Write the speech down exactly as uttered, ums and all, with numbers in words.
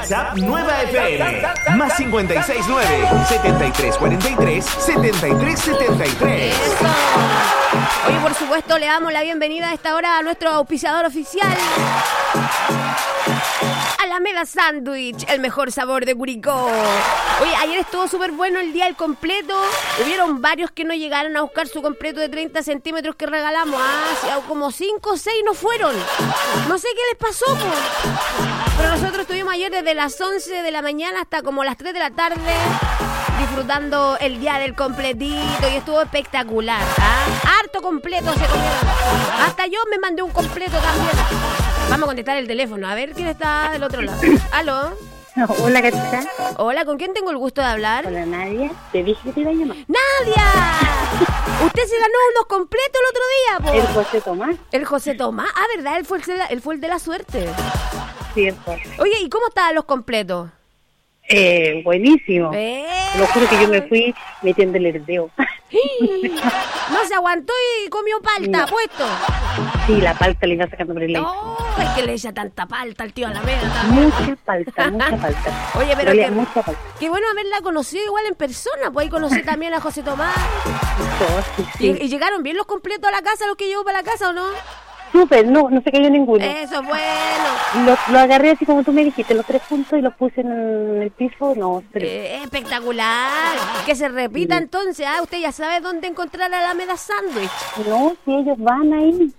WhatsApp Nueva F M. Más cincuenta y seis nueve, setenta y tres cuarenta y tres, setenta y tres setenta y tres. Eso. Oye, por supuesto, le damos la bienvenida a esta hora a nuestro auspiciador oficial. Alameda Sándwich, el mejor sabor de Curicó. Oye, ayer estuvo súper bueno el día del completo. Hubieron varios que no llegaron a buscar su completo de treinta centímetros que regalamos. Ah, como cinco o seis no fueron. No sé qué les pasó, po. Pero nosotros estuvimos ayer desde las once de la mañana hasta como las tres de la tarde disfrutando el día del completito y estuvo espectacular. ¿Ah? Harto completo se comieron. Hasta yo me mandé un completo también. Vamos a contestar el teléfono, a ver quién está del otro lado. ¿Aló? Hola, Gatita. Hola, ¿con quién tengo el gusto de hablar? Hola, Nadia. Te dije que te iba a llamar. ¡Nadia! Usted se ganó unos completos el otro día, po. El José Tomás. El José Tomás. Ah, ¿verdad? Él fue el, él fue el de la suerte. Cierto. Oye, ¿y cómo estaban los completos? Eh, buenísimo. Eh. Lo juro que yo me fui metiéndole el dedo. No se aguantó y comió palta, No. puesto. Sí, la palta le iba sacando por el leche. No, es que le echa tanta palta al tío Alameda también. Mucha palta, mucha palta. Oye, pero Olía qué, mucha palta. qué bueno haberla conocido igual en persona. Pues ahí conocí también a José Tomás. Todo, sí, ¿Y, sí. y llegaron bien los completos a la casa, los que llevó para la casa o no? Súper, no, no se cayó ninguno. Eso es bueno. Lo, lo agarré así como tú me dijiste, los tres puntos y los puse en el piso, no, pero Eh, espectacular. Que se repita Sí. entonces. ¿Ah? Usted ya sabe dónde encontrar a Alameda Sándwich. no, si ellos van ahí.